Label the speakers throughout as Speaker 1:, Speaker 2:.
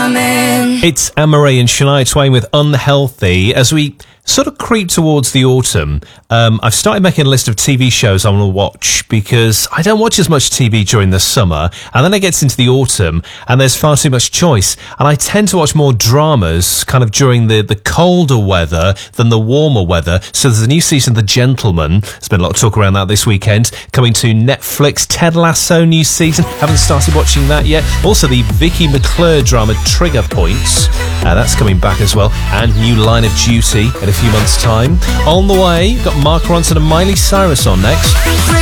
Speaker 1: morning.
Speaker 2: It's Anne-Marie and Shania Twain with Unhealthy. As we sort of creep towards the autumn, I've started making a list of TV shows I want to watch because I don't watch as much TV during the summer, and then it gets into the autumn and there's far too much choice, and I tend to watch more dramas kind of during the colder weather than the warmer weather. So there's a new season of The Gentleman. There's been a lot of talk around that this weekend. Coming to Netflix, Ted Lasso new season. Haven't started watching that yet. Also the Vicky McClure drama Trigger Points. That's coming back as well. And new Line of Duty in a few months' time. On the way, you've got Mark Ronson and Miley Cyrus on next.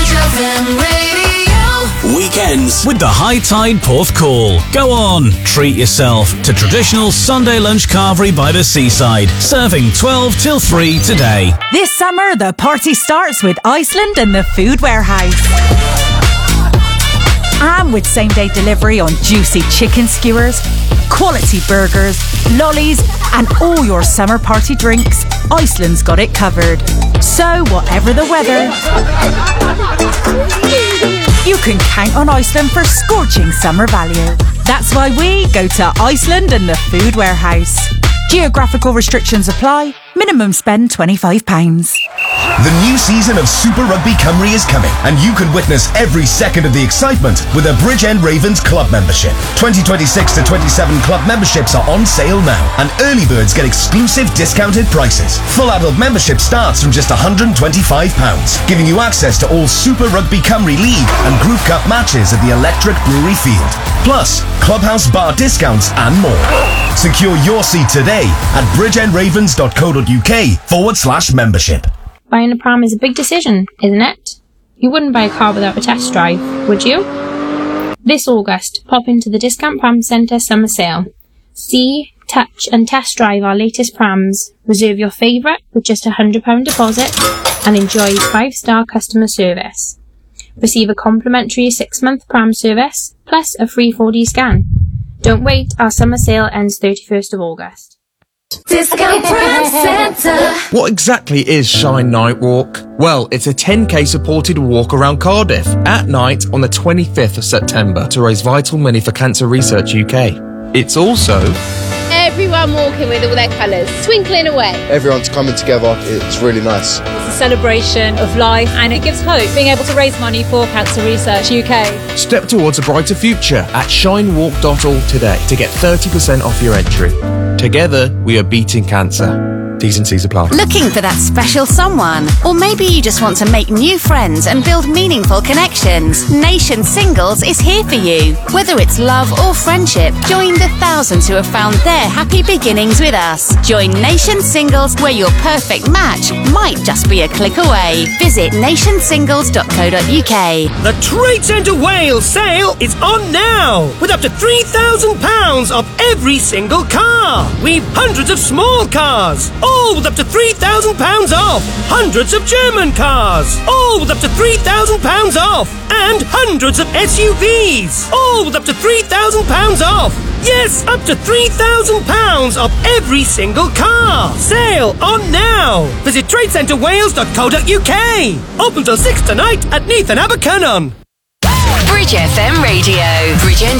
Speaker 3: Weekends with the High Tide Porth Call. Go on, treat yourself to traditional Sunday lunch carvery by the seaside, serving 12 till 3 today.
Speaker 4: This summer, the party starts with Iceland and the Food Warehouse. And with same-day delivery on juicy chicken skewers, quality burgers, lollies, and all your summer party drinks, Iceland's got it covered. So, whatever the weather, you can count on Iceland for scorching summer value. That's why we go to Iceland and the Food Warehouse. Geographical restrictions apply. Minimum spend £25.
Speaker 5: The new season of Super Rugby Cymru is coming, and you can witness every second of the excitement with a Bridgend Ravens club membership. 2026 to 27 club memberships are on sale now, and early birds get exclusive discounted prices. Full adult membership starts from just £125, giving you access to all Super Rugby Cymru League and Group Cup matches at the Electric Brewery Field, plus clubhouse bar discounts and more. Secure your seat today at bridgendravens.co.uk/membership.
Speaker 6: Buying a pram is a big decision, isn't it? You wouldn't buy a car without a test drive, would you? This August, pop into the Discount Pram Centre summer sale. See, touch and test drive our latest prams. Reserve your favourite with just £100 deposit and enjoy 5-star customer service. Receive a complimentary 6-month pram service plus a free 4D scan. Don't wait, our summer sale ends 31st of August.
Speaker 1: Discount Pram Centre.
Speaker 7: What exactly is Shine Night Walk? Well, it's a 10k supported walk around Cardiff at night on the 25th of September to raise vital money for Cancer Research UK. It's also
Speaker 8: everyone walking with all their colours, twinkling away.
Speaker 9: Everyone's coming together, it's really nice.
Speaker 10: It's a celebration of life and it gives hope, being able to raise money for Cancer Research UK.
Speaker 7: Step towards a brighter future at shinewalk.org today to get 30% off your entry. Together, we are beating cancer. T's and C's apply.
Speaker 11: Looking for that special someone? Or maybe you just want to make new friends and build meaningful connections? Nation Singles is here for you. Whether it's love or friendship, join the thousands who have found their happy beginnings with us. Join Nation Singles, where your perfect match might just be a click away. Visit nationsingles.co.uk.
Speaker 12: The Trade Centre Wales sale is on now, with up to £3,000 off every single car. We've hundreds of small cars, all with up to £3,000 off. Hundreds of German cars, all with up to £3,000 off. And hundreds of SUVs, all with up to £3,000 off. Yes, up to £3,000 off every single car. Sale on now. Visit tradecentrewales.co.uk. Open till 6 tonight at Neath and Abercynon.
Speaker 13: Bridge FM Radio. Bridgend